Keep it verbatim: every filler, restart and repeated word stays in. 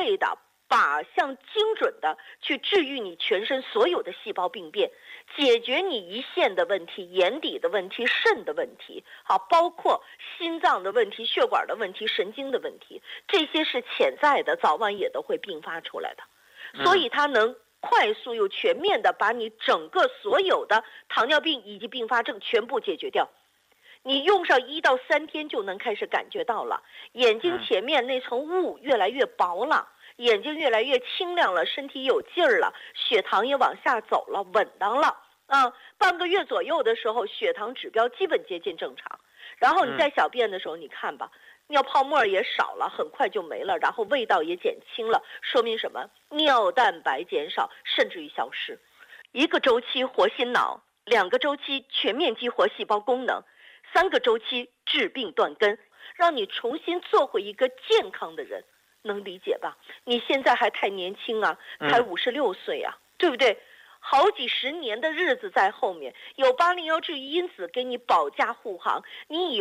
配的靶向精准的去治愈你全身所有的细胞病变，解决你胰腺的问题、眼底的问题、肾的问题，好，包括心脏的问题、血管的问题、神经的问题，这些是潜在的，早晚也都会并发出来的。所以它能快速又全面的把你整个所有的糖尿病以及并发症全部解决掉。你用上一到三天就能开始感觉到了，眼睛前面那层雾越来越薄了，眼睛越来越清亮了，身体有劲儿了，血糖也往下走了，稳当了啊！半个月左右的时候，血糖指标基本接近正常。然后你在小便的时候，你看吧，尿泡沫也少了，很快就没了，然后味道也减轻了，说明什么？尿蛋白减少，甚至于消失。一个周期活心脑，两个周期全面激活细胞功能，三个周期治病断根，让你重新做回一个健康的人，能理解吧？你现在还太年轻啊，才五十六岁啊，对不对？好几十年的日子在后面，有八零幺治愈因子给你保驾护航，你以